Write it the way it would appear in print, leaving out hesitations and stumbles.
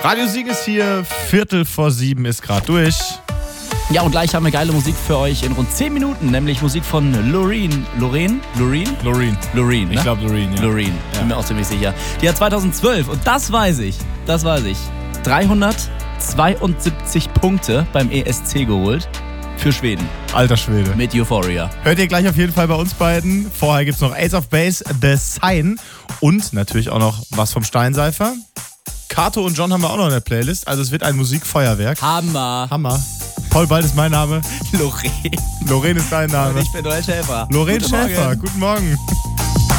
Radio Siegen ist hier, 7:15 ist gerade durch. Ja, und gleich haben wir geile Musik für euch in rund 10 Minuten, nämlich Musik von Loreen. Loreen, ne? Ich glaube Loreen, ja. Loreen, bin mir auch ziemlich sicher. Die hat 2012, und das weiß ich, 372 Punkte beim ESC geholt für Schweden. Alter Schwede. Mit Euphoria. Hört ihr gleich auf jeden Fall bei uns beiden. Vorher gibt's noch Ace of Base, The Sign und natürlich auch noch was vom Steinseifer. Kato und John haben wir auch noch in der Playlist, also es wird ein Musikfeuerwerk. Hammer. Paul Bald ist mein Name. Loreen. Loreen ist dein Name. Und ich bin Noel Schäfer. Loreen Schäfer, guten Morgen.